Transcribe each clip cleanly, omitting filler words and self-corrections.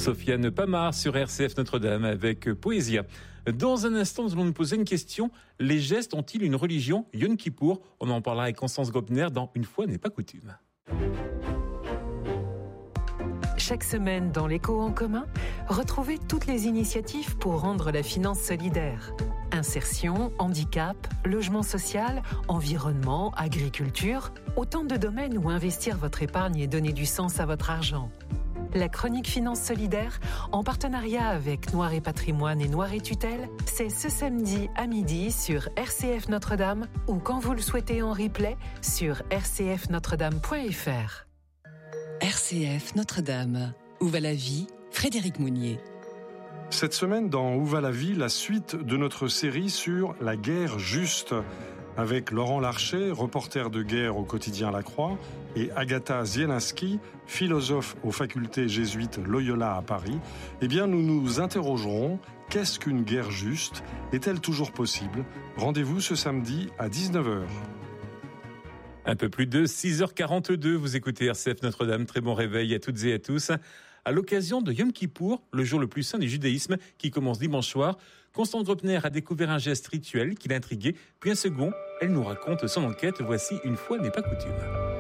Sofiane Pamar sur RCF Notre-Dame avec Poésia. Dans un instant, nous allons nous poser une question. Les gestes ont-ils une religion? Yom Kippour, on en parlera avec Constance Grobner dans Une fois n'est pas coutume. Chaque semaine dans l'Écho en commun, retrouvez toutes les initiatives pour rendre la finance solidaire. Insertion, handicap, logement social, environnement, agriculture, autant de domaines où investir votre épargne et donner du sens à votre argent. La chronique Finance Solidaire, en partenariat avec Noir et Patrimoine et Noir et Tutelle, c'est ce samedi à midi sur RCF Notre-Dame ou quand vous le souhaitez en replay sur rcfnotredame.fr. RCF Notre-Dame. Où va la vie? Frédéric Mounier. Cette semaine, dans Où va la vie, la suite de notre série sur la guerre juste, avec Laurent Larcher, reporter de guerre au quotidien La Croix, et Agatha Zielinski, philosophe aux facultés jésuites Loyola à Paris. Eh bien, nous nous interrogerons, qu'est-ce qu'une guerre juste? Est-elle toujours possible? Rendez-vous ce samedi à 19h. Un peu plus de 6h42, vous écoutez RCF Notre-Dame. Très bon réveil à toutes et à tous. À l'occasion de Yom Kippour, le jour le plus saint du judaïsme qui commence dimanche soir, Constance Grobner a découvert un geste rituel qui l'a intrigué. Puis un second, elle nous raconte son enquête. Voici Une fois n'est pas coutume.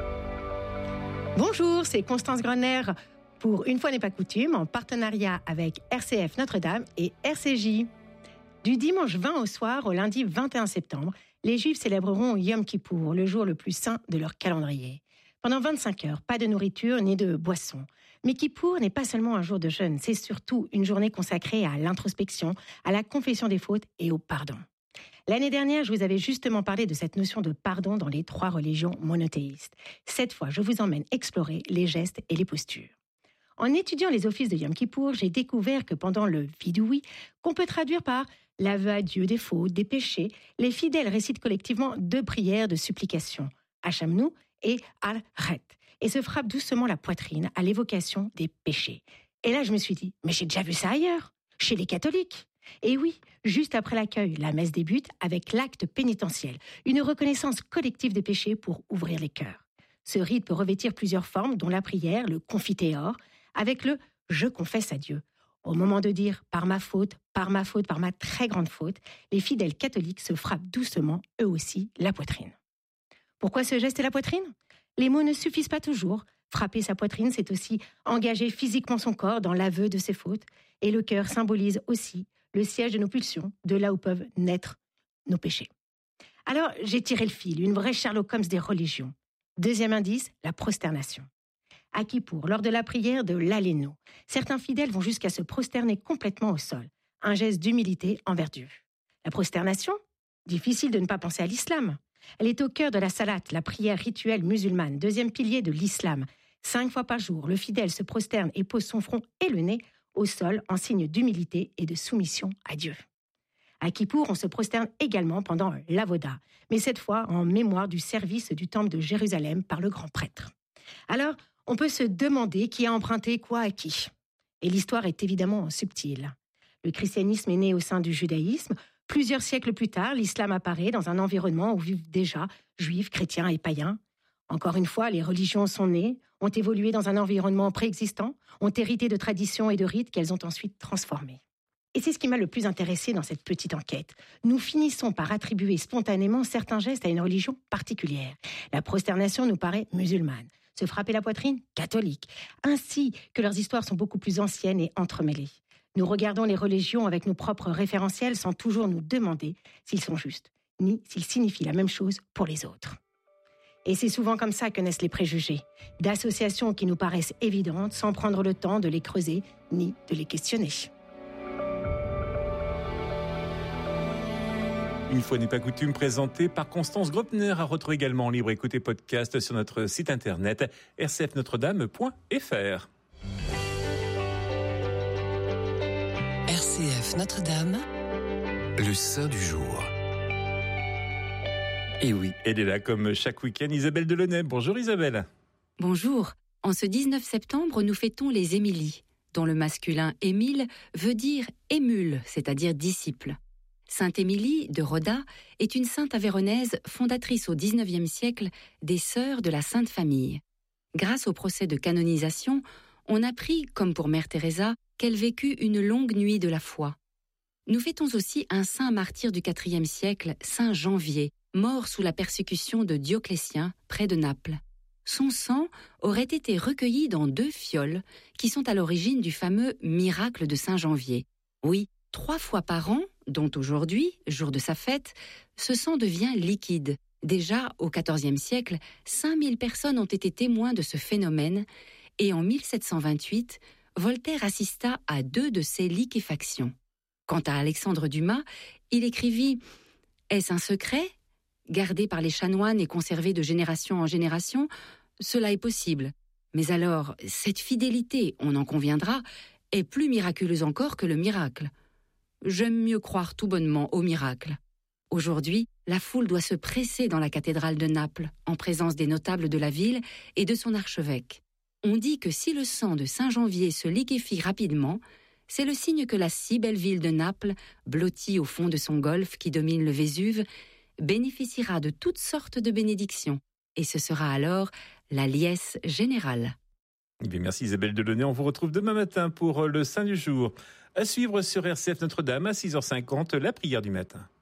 Bonjour, c'est Constance Grobner pour Une fois n'est pas coutume, en partenariat avec RCF Notre-Dame et RCJ. Du dimanche 20 au soir au lundi 21 septembre, les Juifs célébreront Yom Kippour, le jour le plus saint de leur calendrier. Pendant 25 heures, pas de nourriture ni de boisson. Mais Kippour n'est pas seulement un jour de jeûne, c'est surtout une journée consacrée à l'introspection, à la confession des fautes et au pardon. L'année dernière, je vous avais justement parlé de cette notion de pardon dans les 3 religions monothéistes. Cette fois, je vous emmène explorer les gestes et les postures. En étudiant les offices de Yom Kippour, j'ai découvert que pendant le Vidouï, qu'on peut traduire par l'aveu à Dieu des fautes, des péchés, les fidèles récitent collectivement 2 prières de supplication, Hachamnu et Al-Ret, et se frappent doucement la poitrine à l'évocation des péchés. Et là, je me suis dit, mais j'ai déjà vu ça ailleurs, chez les catholiques. Et oui, juste après l'accueil, la messe débute avec l'acte pénitentiel, une reconnaissance collective des péchés pour ouvrir les cœurs. Ce rite peut revêtir plusieurs formes, dont la prière, le confiteor, avec le « je confesse à Dieu ». Au moment de dire « par ma faute, par ma très grande faute », les fidèles catholiques se frappent doucement, eux aussi, la poitrine. Pourquoi ce geste et la poitrine? Les mots ne suffisent pas toujours. Frapper sa poitrine, c'est aussi engager physiquement son corps dans l'aveu de ses fautes. Et le cœur symbolise aussi le siège de nos pulsions, de là où peuvent naître nos péchés. Alors, j'ai tiré le fil, une vraie Sherlock Holmes des religions. Deuxième indice, la prosternation. À Kippour, lors de la prière de l'Aléno, certains fidèles vont jusqu'à se prosterner complètement au sol, un geste d'humilité envers Dieu. La prosternation? Difficile de ne pas penser à l'islam. Elle est au cœur de la salat, la prière rituelle musulmane, 2e pilier de l'islam. 5 fois par jour, le fidèle se prosterne et pose son front et le nez au sol en signe d'humilité et de soumission à Dieu. À Kippour, on se prosterne également pendant l'avoda, mais cette fois en mémoire du service du temple de Jérusalem par le grand prêtre. Alors, on peut se demander qui a emprunté quoi à qui. Et l'histoire est évidemment subtile. Le christianisme est né au sein du judaïsme. Plusieurs siècles plus tard, l'islam apparaît dans un environnement où vivent déjà juifs, chrétiens et païens. Encore une fois, les religions sont nées, ont évolué dans un environnement préexistant, ont hérité de traditions et de rites qu'elles ont ensuite transformés. Et c'est ce qui m'a le plus intéressé dans cette petite enquête. Nous finissons par attribuer spontanément certains gestes à une religion particulière. La prosternation nous paraît musulmane. Se frapper la poitrine, catholique. Ainsi que leurs histoires sont beaucoup plus anciennes et entremêlées. Nous regardons les religions avec nos propres référentiels sans toujours nous demander s'ils sont justes, ni s'ils signifient la même chose pour les autres. Et c'est souvent comme ça que naissent les préjugés, d'associations qui nous paraissent évidentes sans prendre le temps de les creuser ni de les questionner. Une fois n'est pas coutume, présentée par Constance Grobner, à retrouver également en libre écoute et podcast sur notre site internet rcfnotredame.fr. RCF Notre-Dame, le saint du jour. Et oui, elle est là comme chaque week-end, Isabelle Delaunay. Bonjour Isabelle. Bonjour. En ce 19 septembre, nous fêtons les Émilies, dont le masculin Émile veut dire émule, c'est-à-dire disciple. Sainte Émilie de Roda est une sainte avéronaise fondatrice au XIXe siècle des Sœurs de la Sainte Famille. Grâce au procès de canonisation, on apprit, comme pour Mère Teresa, qu'elle vécut une longue nuit de la foi. Nous fêtons aussi un saint martyr du IVe siècle, Saint Janvier, mort sous la persécution de Dioclétien, près de Naples. Son sang aurait été recueilli dans 2 fioles qui sont à l'origine du fameux miracle de Saint Janvier. Oui, 3 fois par an, dont aujourd'hui, jour de sa fête, ce sang devient liquide. Déjà, au XIVe siècle, 5000 personnes ont été témoins de ce phénomène et en 1728, Voltaire assista à 2 de ces liquéfactions. Quant à Alexandre Dumas, il écrivit « Est-ce un secret ? Gardé par les chanoines et conservé de génération en génération, cela est possible. Mais alors, cette fidélité, on en conviendra, est plus miraculeuse encore que le miracle. J'aime mieux croire tout bonnement au miracle. » Aujourd'hui, la foule doit se presser dans la cathédrale de Naples, en présence des notables de la ville et de son archevêque. On dit que si le sang de Saint Janvier se liquéfie rapidement, c'est le signe que la si belle ville de Naples, blottie au fond de son golfe qui domine le Vésuve, bénéficiera de toutes sortes de bénédictions. Et ce sera alors la liesse générale. Eh bien, merci Isabelle Delaunay. On vous retrouve demain matin pour le Saint du jour. À suivre sur RCF Notre-Dame à 6h50, la prière du matin.